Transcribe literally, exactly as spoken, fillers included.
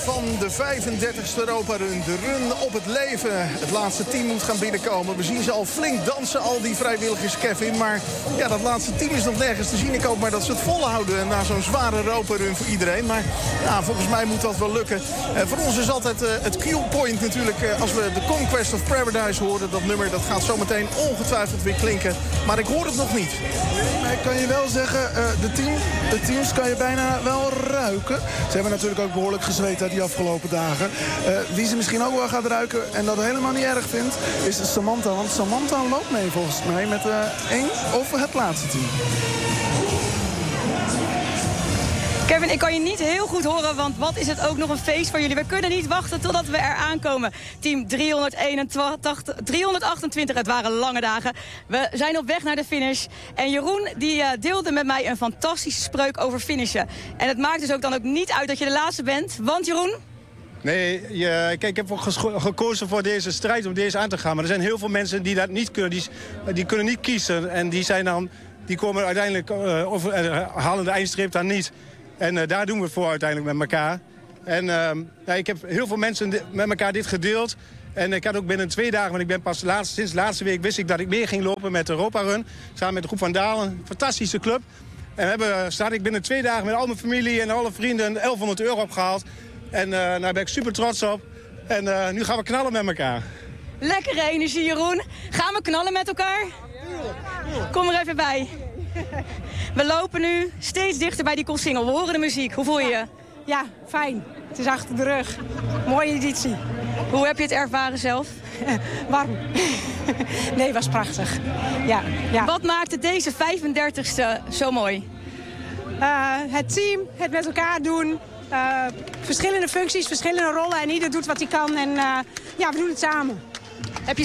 van de vijfendertigste Europa Run. De run op het leven. Het laatste team moet gaan binnenkomen. We zien ze al flink dansen, al die vrijwilligers, Kevin. Maar ja, dat laatste team is nog nergens te zien. Ik hoop maar dat ze het volhouden na zo'n zware Europa Run voor iedereen. Maar ja, volgens mij moet dat wel lukken. Uh, voor ons is altijd uh, het Q-point natuurlijk. Uh, als we de Conquest of Paradise horen, dat nummer, dat gaat zometeen ongetwijfeld weer klinken. Maar ik hoor het nog niet. Nee, maar ik kan je wel zeggen, uh, de, team, de teams kan je bijna wel ruiken. Ze hebben natuurlijk ook behoorlijk gezweet uit die afgelopen dagen. Uh, wie ze misschien ook wel gaat ruiken en dat helemaal niet erg vindt, is Samantha. Want Samantha loopt mee volgens mij met uh, één of het laatste team. Kevin, ik kan je niet heel goed horen, want wat is het ook nog een feest voor jullie. We kunnen niet wachten totdat we er aankomen. Team driehonderdeenentachtig, driehonderdachtentwintig, het waren lange dagen. We zijn op weg naar de finish. En Jeroen die uh, deelde met mij een fantastische spreuk over finishen. En het maakt dus ook dan ook niet uit dat je de laatste bent. Want Jeroen? Nee, je, kijk, ik heb ook gekozen voor deze strijd om deze aan te gaan. Maar er zijn heel veel mensen die dat niet kunnen. Die, die kunnen niet kiezen. En die, zijn dan, die komen uiteindelijk, uh, of uh, halen de eindstreep dan niet. En uh, daar doen we het voor uiteindelijk met elkaar. En uh, ja, ik heb heel veel mensen met elkaar dit gedeeld. En ik had ook binnen twee dagen, want ik ben pas laatst, sinds de laatste week wist ik dat ik meer ging lopen met de Europa Run. Samen met de groep van Dalen, een fantastische club. En we hebben, staat ik binnen twee dagen met al mijn familie en alle vrienden elfhonderd euro opgehaald. En uh, daar ben ik super trots op. En uh, nu gaan we knallen met elkaar. Lekkere energie, Jeroen. Gaan we knallen met elkaar? Kom er even bij. We lopen nu steeds dichter bij die Koolsingel. We horen de muziek. Hoe voel je je? Ja, fijn. Het is achter de rug. Mooie editie. Hoe heb je het ervaren zelf? Warm. Nee, was prachtig. Ja, ja. Wat maakte deze vijfendertigste zo mooi? Uh, het team, het met elkaar doen. Uh, verschillende functies, verschillende rollen. En ieder doet wat hij kan. En uh, ja, we doen het samen.